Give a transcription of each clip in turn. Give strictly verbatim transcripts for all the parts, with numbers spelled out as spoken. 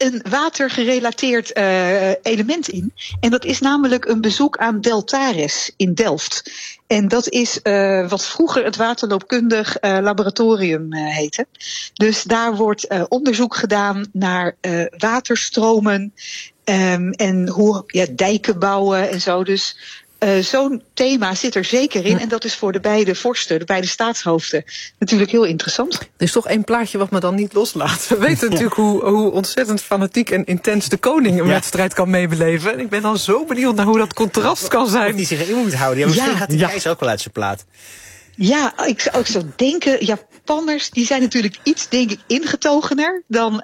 een watergerelateerd uh, element in. En dat is namelijk een bezoek aan Deltares in Delft. En dat is uh, wat vroeger het waterloopkundig uh, laboratorium uh, heette. Dus daar wordt uh, onderzoek gedaan naar uh, waterstromen um, en hoe ja, dijken bouwen en zo. Dus Uh, zo'n thema zit er zeker in. En dat is voor de beide vorsten, de beide staatshoofden, natuurlijk heel interessant. Er is toch één plaatje wat me dan niet loslaat. We weten natuurlijk ja. hoe, hoe ontzettend fanatiek en intens de koning een ja. wedstrijd kan meebeleven. En ik ben dan zo benieuwd naar hoe dat contrast kan zijn. Of die zich in moet houden. Ja, misschien ja. gaat de ja. keizer ook wel uit zijn plaat. Ja, ik zou ook zo denken. Japanners, die zijn natuurlijk iets, denk ik, ingetogener dan uh,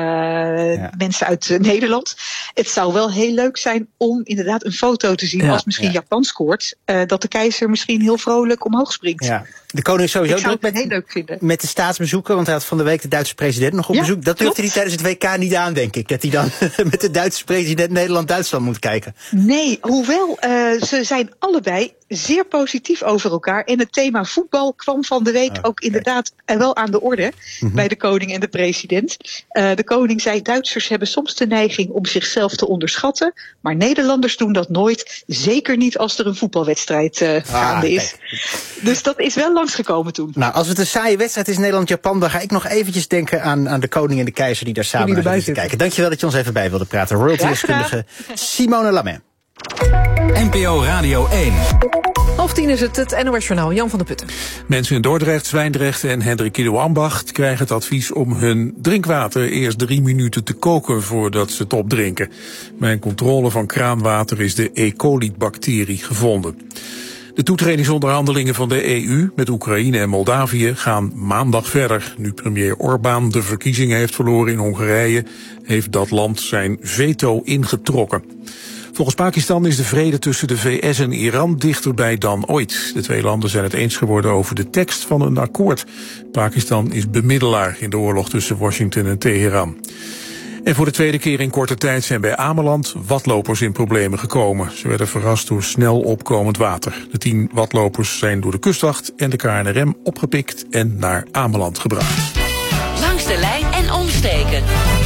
ja. mensen uit uh, Nederland. Het zou wel heel leuk zijn om inderdaad een foto te zien, ja. als misschien ja. Japan scoort, uh, dat de keizer misschien heel vrolijk omhoog springt. Ja. De koning is sowieso druk met, heel leuk vinden. met de staatsbezoeken, want hij had van de week de Duitse president nog op ja, bezoek. Dat durfde hij tijdens het W K niet aan, denk ik. Dat hij dan met de Duitse president Nederland-Duitsland moet kijken. Nee, hoewel uh, ze zijn allebei zeer positief over elkaar. En het thema voetbal kwam van de week oh, ook okay. inderdaad wel aan de orde mm-hmm. bij de koning en de president. Uh, de koning zei, Duitsers hebben soms de neiging om zichzelf te onderschatten, maar Nederlanders doen dat nooit. Zeker niet als er een voetbalwedstrijd uh, gaande ah, is. Kijk. Dus dat is wel langsgekomen toen. Nou, als het een saaie wedstrijd is Nederland-Japan, dan ga ik nog eventjes denken aan, aan de koning en de keizer die daar samen naar zitten kijken. Dankjewel dat je ons even bij wilde praten. Royalty-deskundige Simone Lamé. N P O Radio één. Half tien is het, het N O S-journaal. Jan van der Putten. Mensen in Dordrecht, Zwijndrecht en Hendrikido-Ambacht krijgen het advies om hun drinkwater eerst drie minuten te koken voordat ze het opdrinken. Bij een controle van kraanwater is de E. coli-bacterie gevonden. De toetredingsonderhandelingen van de E U met Oekraïne en Moldavië gaan maandag verder. Nu premier Orbán de verkiezingen heeft verloren in Hongarije, heeft dat land zijn veto ingetrokken. Volgens Pakistan is de vrede tussen de V S en Iran dichterbij dan ooit. De twee landen zijn het eens geworden over de tekst van een akkoord. Pakistan is bemiddelaar in de oorlog tussen Washington en Teheran. En voor de tweede keer in korte tijd zijn bij Ameland watlopers in problemen gekomen. Ze werden verrast door snel opkomend water. De tien watlopers zijn door de kustwacht en de K N R M opgepikt en naar Ameland gebracht. Langs de lijn en omsteken.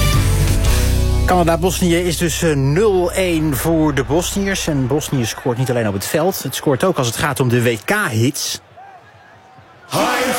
Canada-Bosnië is dus nul-een voor de Bosniërs. En Bosnië scoort niet alleen op het veld. Het scoort ook als het gaat om de W K-hits.